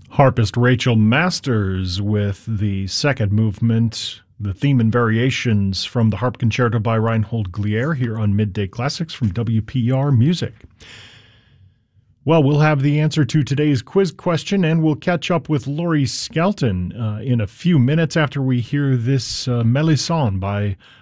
Harpist Rachel Masters with the second movement, the theme and variations from the Harp Concerto by Reinhold Glier here on Midday Classics from WPR Music. Well, we'll have the answer to today's quiz question, and we'll catch up with Laurie Skelton in a few minutes after we hear this Melisson by